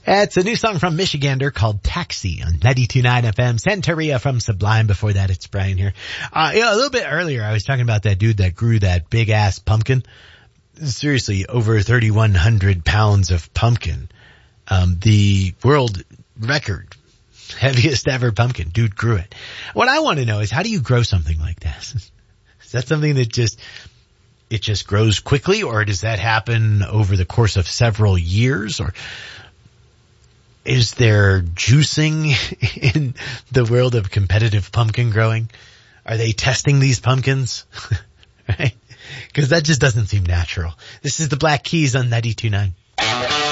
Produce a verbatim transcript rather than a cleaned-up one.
It's a new song from Michigander called Taxi on ninety-two point nine F M. Santeria from Sublime. Before that, it's Brian here. Uh, you know, a little bit earlier, I was talking about that dude that grew that big-ass pumpkin. Seriously, over thirty-one hundred pounds of pumpkin. Um, the world record, heaviest ever pumpkin. Dude grew it. What I want to know is, how do you grow something like that? Is that something that just, it just grows quickly, or does that happen over the course of several years? Or is there juicing in the world of competitive pumpkin growing? Are they testing these pumpkins? Right? Because that just doesn't seem natural. This is the Black Keys on ninety-two point nine.